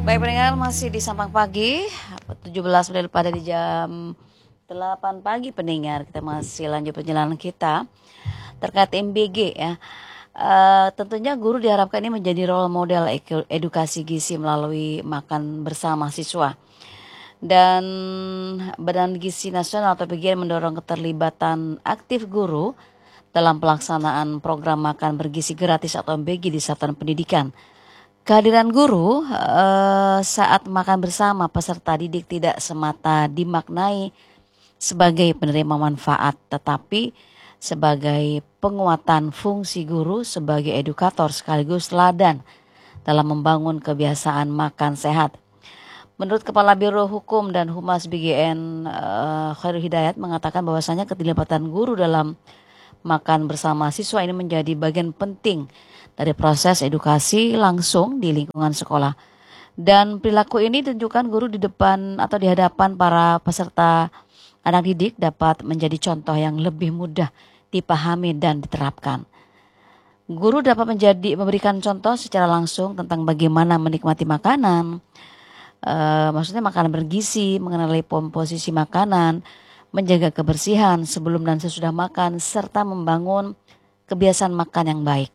Baik pendengar, masih di Sampang Pagi 17 menit pada di jam 8 pagi pendengar. Kita masih lanjut perjalanan kita terkait MBG ya. Tentunya guru diharapkan ini menjadi role model edukasi gizi melalui makan bersama siswa. Dan Badan Gizi Nasional atau BGN mendorong keterlibatan aktif guru dalam pelaksanaan program makan bergizi gratis atau MBG di satuan pendidikan. Kehadiran guru saat makan bersama peserta didik tidak semata dimaknai sebagai penerima manfaat, tetapi sebagai penguatan fungsi guru sebagai edukator sekaligus teladan dalam membangun kebiasaan makan sehat. Menurut Kepala Biro Hukum dan Humas BGN Khairul Hidayat mengatakan bahwasanya keterlibatan guru dalam makan bersama siswa ini menjadi bagian penting dari proses edukasi langsung di lingkungan sekolah. Dan perilaku ini tunjukkan guru di depan atau di hadapan para peserta anak didik dapat menjadi contoh yang lebih mudah dipahami dan diterapkan. Guru dapat memberikan contoh secara langsung tentang bagaimana menikmati makanan, maksudnya makanan bergizi, mengenali komposisi makanan, menjaga kebersihan sebelum dan sesudah makan, serta membangun kebiasaan makan yang baik.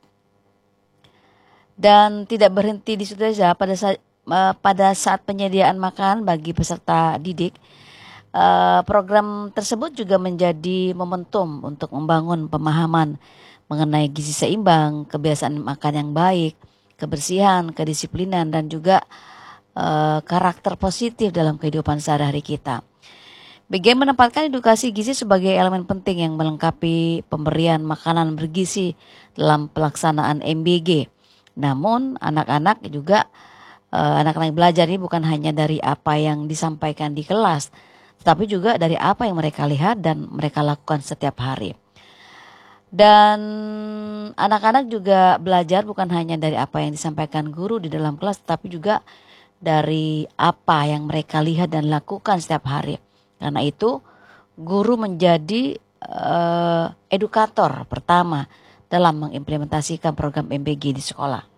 Dan tidak berhenti di situ saja, pada saat penyediaan makan bagi peserta didik, program tersebut juga menjadi momentum untuk membangun pemahaman mengenai gizi seimbang, kebiasaan makan yang baik, kebersihan, kedisiplinan, dan juga karakter positif dalam kehidupan sehari-hari kita. BGN menempatkan edukasi gizi sebagai elemen penting yang melengkapi pemberian makanan bergizi dalam pelaksanaan MBG. Namun anak-anak belajar ini bukan hanya dari apa yang disampaikan di kelas, tetapi juga dari apa yang mereka lihat dan mereka lakukan setiap hari. Dan anak-anak juga belajar bukan hanya dari apa yang disampaikan guru di dalam kelas, tetapi juga dari apa yang mereka lihat dan lakukan setiap hari. Karena itu guru menjadi edukator pertama dalam mengimplementasikan program MBG di sekolah.